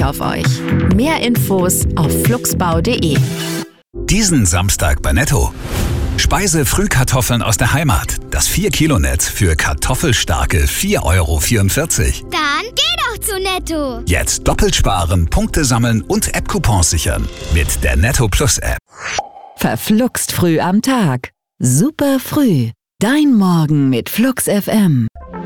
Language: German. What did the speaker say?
sich auf euch. Mehr Infos auf fluxbau.de. Diesen Samstag bei Netto. Speise-Frühkartoffeln aus der Heimat. Das 4-Kilo-Netz für kartoffelstarke 4,44 €. Dann geh doch zu Netto. Jetzt doppelt sparen, Punkte sammeln und App-Coupons sichern. Mit der Netto Plus App. Verfluxt früh am Tag. Super früh. Dein Morgen mit Flux FM.